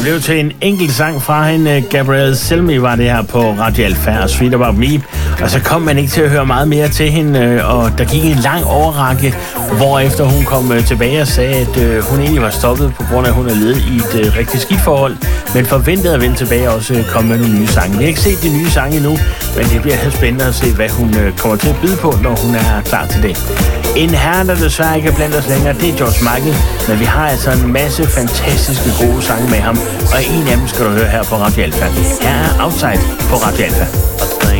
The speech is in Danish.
Det blev til en enkelt sang fra hende. Gabrielle Selmy var det her på Radio Alfa og Sweet About Me. Og så kom man ikke til at høre meget mere til hende, og der gik en lang overrække, hvorefter hun kom tilbage og sagde, at hun egentlig var stoppet på grund af, at hun er ledet i et rigtig skidt forhold, men forventede at vende tilbage og også komme med nogle nye sange. Vi har ikke set de nye sange endnu, men det bliver helt spændende at se, hvad hun kommer til at byde på, når hun er klar til det. En herre, der desværre ikke er blandt os længere, det er George Michael, men vi har altså en masse fantastiske gode sange med ham, og en af dem skal du høre her på Radio Alfa. Her er Outside på Radio Alfa.